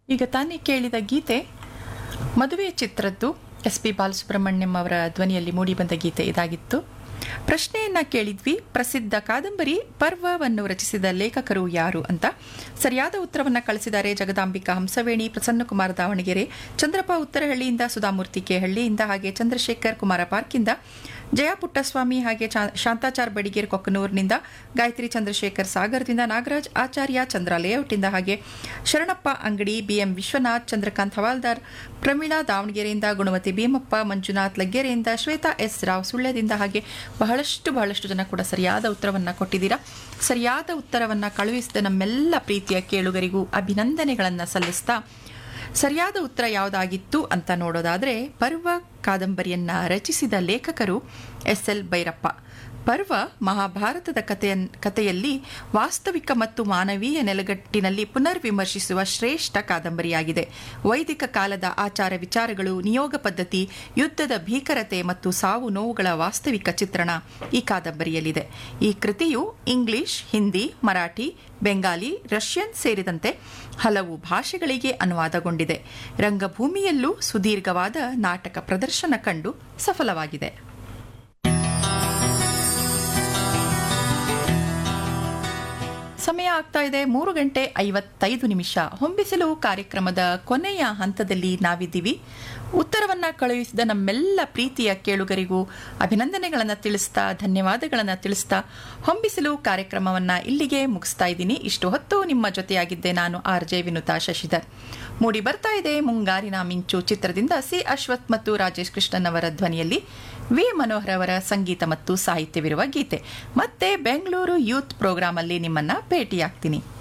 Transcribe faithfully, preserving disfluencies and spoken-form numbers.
ಈಗ ತಾನೇ ಕೇಳಿದ ಗೀತೆ ಮದುವೆ ಚಿತ್ರದ್ದು ಎಸ್ ಪಿ ಬಾಲಸುಬ್ರಹ್ಮಣ್ಯಂ ಅವರ ಧ್ವನಿಯಲ್ಲಿ ಮೂಡಿಬಂದ ಗೀತೆ ಇದಾಗಿತ್ತು. ಪ್ರಶ್ನೆಯನ್ನ ಕೇಳಿದ್ವಿ, ಪ್ರಸಿದ್ಧ ಕಾದಂಬರಿ ಪರ್ವವನ್ನು ರಚಿಸಿದ ಲೇಖಕರು ಯಾರು ಅಂತ. ಸರಿಯಾದ ಉತ್ತರವನ್ನು ಕಳಿಸಿದ್ದಾರೆ ಜಗದಾಂಬಿಕಾ ಹಂಸವೇಣಿ, ಪ್ರಸನ್ನಕುಮಾರ್ ದಾವಣಗೆರೆ, ಚಂದ್ರಪ್ಪ ಉತ್ತರಹಳ್ಳಿಯಿಂದ, ಸುಧಾಮೂರ್ತಿ ಕೆ ಹಳ್ಳಿಯಿಂದ, ಹಾಗೆ ಚಂದ್ರಶೇಖರ್ ಕುಮಾರ ಪಾರ್ಕಿಂದ, ಜಯ ಪುಟ್ಟಸ್ವಾಮಿ, ಹಾಗೆ ಶಾಂತಾಚಾರ್ ಬಡಿಗೇರ್ ಕೊಕ್ಕನೂರಿನಿಂದ, ಗಾಯತ್ರಿ ಚಂದ್ರಶೇಖರ್ ಸಾಗರದಿಂದ, ನಾಗರಾಜ್ ಆಚಾರ್ಯ ಚಂದ್ರ ಲೇಔಟಿಂದ, ಹಾಗೆ ಶರಣಪ್ಪ ಅಂಗಡಿ, ಬಿಎಂ ವಿಶ್ವನಾಥ್, ಚಂದ್ರಕಾಂತ್ ಹವಾಲ್ದಾರ್, ಪ್ರಮೀಳಾ ದಾವಣಗೆರೆಯಿಂದ, ಗುಣವತಿ ಭೀಮಪ್ಪ, ಮಂಜುನಾಥ್ ಲಗ್ಗೆರೆಯಿಂದ, ಶ್ವೇತಾ ಎಸ್ ರಾವ್ ಸುಳ್ಯದಿಂದ, ಹಾಗೆ ಬಹಳಷ್ಟು ಬಹಳಷ್ಟು ಜನ ಕೂಡ ಸರಿಯಾದ ಉತ್ತರವನ್ನು ಕೊಟ್ಟಿದ್ದೀರಾ. ಸರಿಯಾದ ಉತ್ತರವನ್ನು ಕಳುಹಿಸಿದ ನಮ್ಮೆಲ್ಲ ಪ್ರೀತಿಯ ಕೇಳುಗರಿಗೂ ಅಭಿನಂದನೆಗಳನ್ನು ಸಲ್ಲಿಸ್ತಾ, ಸರಿಯಾದ ಉತ್ತರ ಯಾವುದಾಗಿತ್ತು ಅಂತ ನೋಡೋದಾದರೆ, ಪರ್ವ ಕಾದಂಬರಿಯನ್ನ ರಚಿಸಿದ ಲೇಖಕರು ಎಸ್ ಎಲ್ ಭೈರಪ್ಪ. ಪರ್ವ ಮಹಾಭಾರತದ ಕಥೆಯ ಕಥೆಯಲ್ಲಿ ವಾಸ್ತವಿಕ ಮತ್ತು ಮಾನವೀಯ ನೆಲೆಗಟ್ಟಿನಲ್ಲಿ ಪುನರ್ವಿಮರ್ಶಿಸುವ ಶ್ರೇಷ್ಠ ಕಾದಂಬರಿಯಾಗಿದೆ. ವೈದಿಕ ಕಾಲದ ಆಚಾರ ವಿಚಾರಗಳು, ನಿಯೋಗ ಪದ್ಧತಿ, ಯುದ್ಧದ ಭೀಕರತೆ ಮತ್ತು ಸಾವು ನೋವುಗಳ ವಾಸ್ತವಿಕ ಚಿತ್ರಣ ಈ ಕಾದಂಬರಿಯಲ್ಲಿದೆ. ಈ ಕೃತಿಯು ಇಂಗ್ಲಿಷ್, ಹಿಂದಿ, ಮರಾಠಿ, ಬೆಂಗಾಲಿ, ರಷ್ಯನ್ ಸೇರಿದಂತೆ ಹಲವು ಭಾಷೆಗಳಿಗೆ ಅನುವಾದಗೊಂಡಿದೆ. ರಂಗಭೂಮಿಯಲ್ಲೂ ಸುದೀರ್ಘವಾದ ನಾಟಕ ಪ್ರದರ್ಶನ ಕಂಡು ಸಫಲವಾಗಿದೆ. ಸಮಯ ಆಗ್ತಾ ಇದೆ ಮೂರು ಗಂಟೆ ಐವತ್ತೈದು ನಿಮಿಷ. ಹೊಂಬಿಸಿಲು ಕಾರ್ಯಕ್ರಮದ ಕೊನೆಯ ಹಂತದಲ್ಲಿ ನಾವಿದ್ದೀವಿ. ಉತ್ತರವನ್ನ ಕಳುಹಿಸಿದ ನಮ್ಮೆಲ್ಲ ಪ್ರೀತಿಯ ಕೇಳುಗರಿಗೂ ಅಭಿನಂದನೆಗಳನ್ನು ತಿಳಿಸ್ತಾ, ಧನ್ಯವಾದಗಳನ್ನು ತಿಳಿಸ್ತಾ ಹೊಂಬಿಸಿಲು ಕಾರ್ಯಕ್ರಮವನ್ನ ಇಲ್ಲಿಗೆ ಮುಗಿಸ್ತಾ ಇದ್ದೀನಿ. ಇಷ್ಟು ಹೊತ್ತು ನಿಮ್ಮ ಜೊತೆಯಾಗಿದ್ದೆ ನಾನು, ಆರ್ ಜೆ ವಿನುತಾ ಶಶಿಧರ್. ಮೂಡಿ ಬರ್ತಾ ಇದೆ ಮುಂಗಾರಿನ ಮಿಂಚು ಚಿತ್ರದಿಂದ ಸಿ ಅಶ್ವಥ್ ಮತ್ತು ರಾಜೇಶ್ ಕೃಷ್ಣನ್ ಅವರ ಧ್ವನಿಯಲ್ಲಿ ವಿ ಮನೋಹರ್ ಅವರ ಸಂಗೀತ ಮತ್ತು ಸಾಹಿತ್ಯವಿರುವ ಗೀತೆ. ಮತ್ತೆ ಬೆಂಗಳೂರು ಯೂತ್ ಪ್ರೋಗ್ರಾಮ್ ಅಲ್ಲಿ ನಿಮ್ಮನ್ನ ಭೇಟಿಯಾಗ್ತೀನಿ.